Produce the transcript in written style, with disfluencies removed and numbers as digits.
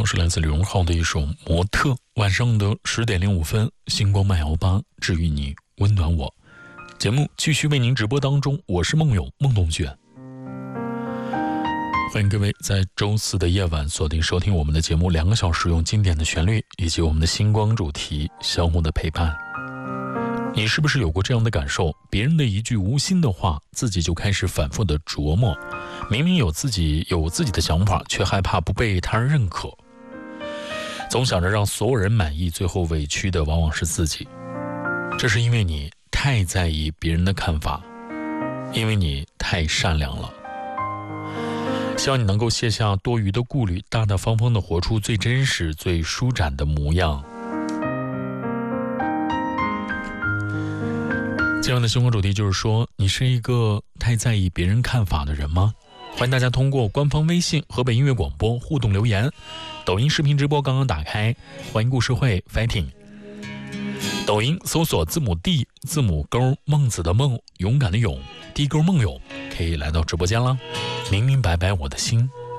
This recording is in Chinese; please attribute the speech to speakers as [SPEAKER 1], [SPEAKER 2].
[SPEAKER 1] 是来自李荣浩的一首《模特》。晚上的10:05，星光漫游吧，治愈你，温暖我。节目继续为您直播当中，我是梦勇，梦同学。欢迎各位在周四的夜晚锁定收听我们的节目，2个小时用经典的旋律以及我们的星光主题相互的陪伴。你是不是有过这样的感受？别人的一句无心的话，自己就开始反复的琢磨，明明有自己的想法，却害怕不被他人认可，总想着让所有人满意，最后委屈的往往是自己。这是因为你太在意别人的看法，因为你太善良了。希望你能够卸下多余的顾虑，大大方方地活出最真实最舒展的模样。今晚的星光主题就是说，你是一个太在意别人看法的人吗？欢迎大家通过官方微信河北音乐广播互动留言，抖音视频直播刚刚打开，欢迎故事会 fighting。 抖音搜索字母 D 字母勾孟子的孟勇敢的勇 D 勾孟勇，可以来到直播间了。明明白白我的心。